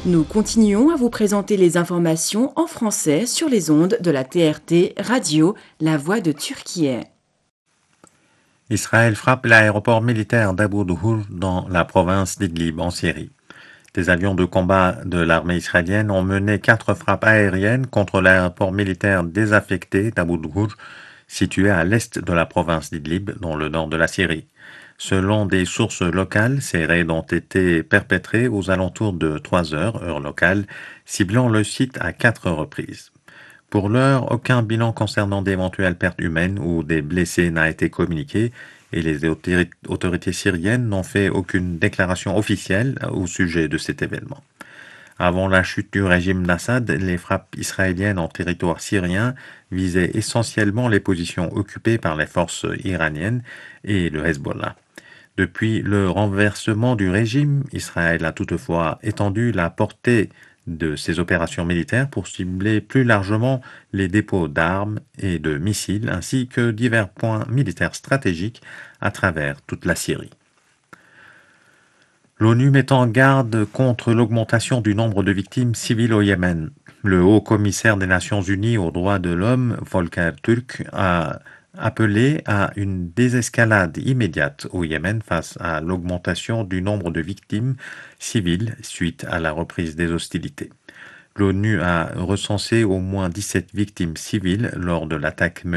Nous continuons à vous présenter les informations en français sur les ondes de la TRT Radio, La Voix de Turquie. Israël frappe l'aéroport militaire d'Abu Dhuhr dans la province d'Idlib en Syrie. Des avions de combat de l'armée israélienne ont mené 4 frappes aériennes contre l'aéroport militaire désaffecté d'Abu Dhuhr, situé à l'est de la province d'Idlib, dans le nord de la Syrie. Selon des sources locales, ces raids ont été perpétrés aux alentours de 3 heures, heure locale, ciblant le site à 4 reprises. Pour l'heure, aucun bilan concernant d'éventuelles pertes humaines ou des blessés n'a été communiqué et les autorités syriennes n'ont fait aucune déclaration officielle au sujet de cet événement. Avant la chute du régime d'Assad, les frappes israéliennes en territoire syrien visaient essentiellement les positions occupées par les forces iraniennes et le Hezbollah. Depuis le renversement du régime, Israël a toutefois étendu la portée de ses opérations militaires pour cibler plus largement les dépôts d'armes et de missiles ainsi que divers points militaires stratégiques à travers toute la Syrie. L'ONU met en garde contre l'augmentation du nombre de victimes civiles au Yémen. Le haut-commissaire des Nations Unies aux droits de l'homme, Volker Turk, a appelé à une désescalade immédiate au Yémen face à l'augmentation du nombre de victimes civiles suite à la reprise des hostilités. L'ONU a recensé au moins 17 victimes civiles lors de l'attaque